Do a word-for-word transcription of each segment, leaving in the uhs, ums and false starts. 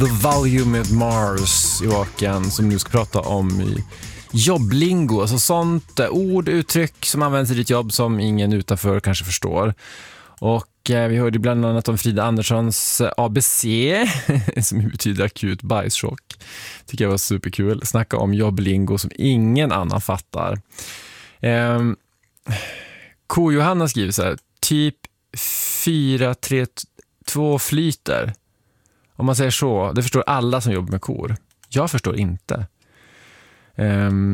The Value med Mars, Joakim, som nu ska prata om i jobblingo. Alltså sånt ord, uttryck som används i ditt jobb som ingen utanför kanske förstår. Och eh, vi hörde bland annat om Frida Anderssons A B C som betyder akut bajschock. Tycker jag var superkul. Snacka om jobblingo som ingen annan fattar. Eh, Ko Johanna skriver så här: typ fyra tre två flyter. Om man säger så, det förstår alla som jobbar med kor. Jag förstår inte. Um,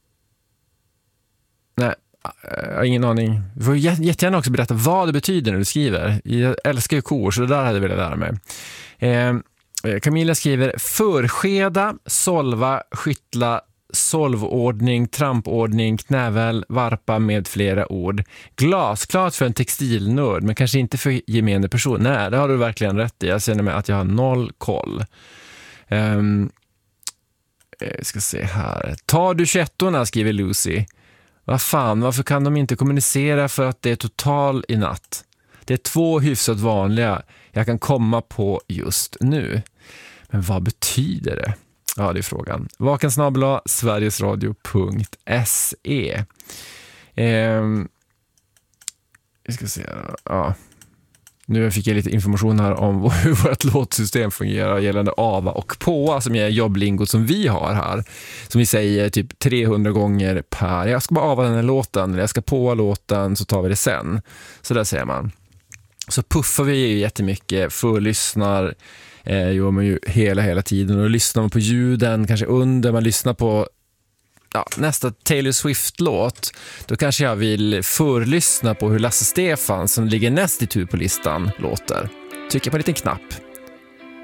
nej, jag har ingen aning. Du får jättegärna också berätta vad det betyder när du skriver. Jag älskar ju kor, så det där hade jag velat lära mig. Um, Camilla skriver: förskeda, solva, skyttla, solvordning, trampordning, knäväl, varpa med flera ord. Glasklart för en textilnörd, men kanske inte för gemene person. Nej, det har du verkligen rätt i. Jag känner mig att jag har noll koll. Um, jag ska se här. Tar du tjugottorna, skriver Lucy. Vad fan, varför kan de inte kommunicera för att det är total i natt? Det är två hyfsat vanliga jag kan komma på just nu. Men vad betyder det? Ja, det är frågan. vakensnabel-a sverigesradio punkt se. Ehm, vi ska se. Ja. Nu fick jag lite information här om hur vårt låtsystem fungerar gällande ava och påa, som är jobblingot som vi har här. Som vi säger typ trehundra gånger per. Jag ska bara ava den här låten, eller jag ska påa låten, så tar vi det sen. Så där säger man. Så puffar vi ju jättemycket, förlyssnar eh, gör man ju hela, hela tiden. Och lyssnar man på ljuden, kanske under man lyssnar på ja, nästa Taylor Swift-låt, då kanske jag vill förlyssna på hur Lasse Stefans, som ligger näst i tur på listan, låter. Trycker på en liten knapp.